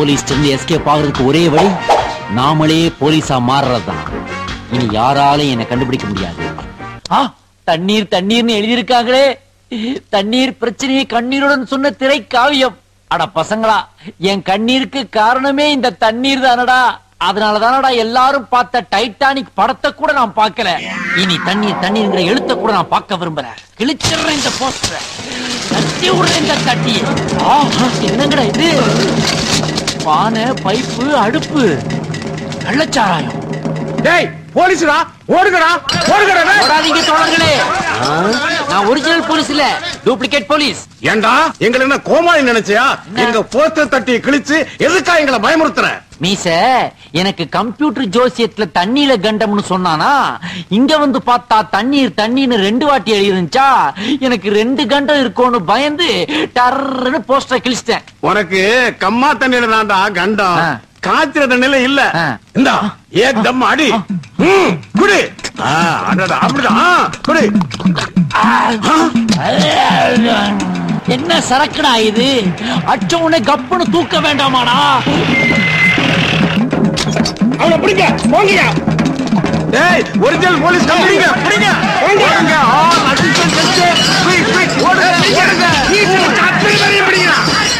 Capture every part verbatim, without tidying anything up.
Police escape ஆகுறதுக்கு ஒரே வழி நாமளே போலீஸா மாறுறதுதான். இனி யாராலையும் என்ன கண்டுபிடிக்க முடியாது. தண்ணீர் தண்ணீர்னு எழுதியிருக்காங்களே, தண்ணீர் பிரச்சனையை கண்ணீருடன் சொன்ன திரை காவியம். அட பசங்களா, என் கண்ணீருக்கு காரணமே இந்த தண்ணீர் தானடா. அதனாலதானடா எல்லாரும் பார்த்த டைட்டானிக் படத்தை கூட நான் பார்க்கல. இனி தண்ணீர் தண்ணீர்ங்கிற எழுத்த கூட நான் பார்க்க விரும்புறேன். கிழிச்சிடுறேன் இந்த போஸ்டரை, தட்டி விடுறேன் இந்த தட்டி. என்னங்கடா இது? பானை, பைப்பு, அடுப்பு, கள்ளச்சாராயம். டேய் போலீஸ்டா, ஓடுங்கடா ஓடுங்கடா. ஓடாதீங்க தோழர்களே, நான் ஒரிஜினல் போலீஸ் இல்ல, டூப்ளிகேட் போலீஸ். ஏண்டா எங்களை என்ன கோமாளி நினைச்சியா? எங்க போஸ்டர் தட்டி கிழிச்சு எதுக்கா எங்களை பயமுறுத்துற? மீச, எனக்கு கம்ப்யூட்டர் ஜோசியத்துல தண்ணியில கண்டம்னு சொன்னானா, இங்க வந்து பார்த்தா தண்ணீர் தண்ணீர்னு ரெண்டு வாட்டி எழுதிருந்துச்சா, எனக்கு ரெண்டு கண்டம் இருக்கும்னு பயந்து டர்ன்னு போஸ்டர் கிழிச்சிட்டேன். உனக்கு கம்மா தண்ணியில தான்டா கண்டம், காய்ச்சல தண்ணியில இல்ல. இந்தா ஏதம் அடி குடி. அப்படிதான் குடி. என்ன சரக்குடா இது? அச்ச உன்னை கப்புன்னு தூக்க வேண்டாமாடா? அவனை பிடிங்க, போங்க. டேய் ஒரிஜினல் போலீஸ் கம்பெனிங்க, பிடிங்க போங்க. ஆ அசிஸ்டன்ட் ஜஸ்ட் குயிக் குயிக் ஓடுங்க ஓடுங்க. அத்தனை பேரையும் பிடிங்க.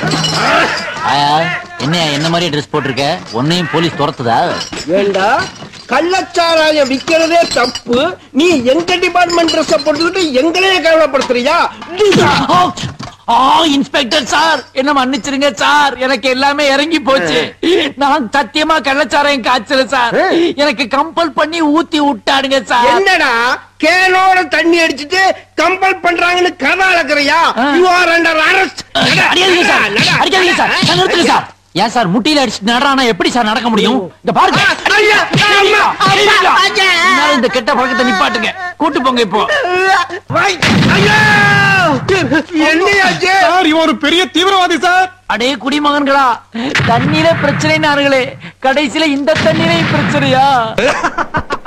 என்ன என்ன மாதிரி ட்ரெஸ் போட்டிருக்க? உன்னையும் போலீஸ் துரத்துதா? ஏண்டா கள்ளச்சாராயம் விக்கிறதே தப்பு, நீ எங்க டிபார்ட்மெண்ட் ட்ரெஸ் போட்டுக்கிட்டு எங்களையே கவலைப்படுத்துறியா? இன்ஸ்பெக்டர் சார், என்ன மன்னிச்சிருங்க சார், எனக்கு எல்லாமே இறங்கி போச்சு. நான் சத்தியமா கள்ளச்சாராயம் காய்ச்சல சார், எனக்கு கம்பல் பண்ணி ஊத்தி விட்டாடுங்க சார். என்னடா கேனோட தண்ணி அடிச்சிட்டு கம்பல் பண்றாங்கன்னு கதை அளக்குறியா? You are under arrest. அடிக்காதீங்க சார், அடிக்காதீங்க சார், நிறுத்துங்க சார். ஏன் சார் முட்டியில அடிச்சு நடறானா எப்படி சார் நடக்க முடியும்? இந்த பாருங்க, இந்த கெட்ட பழக்கத்தை நிப்பாட்டுங்க, கூட்டு போங்க இப்போ. என்னையாச்சு? ஒரு பெரிய தீவிரவாதி சார். அடே குடிமகன்களா, தண்ணீரே பிரச்சனை, கடைசியில இந்த தண்ணீரே பிரச்சனையா?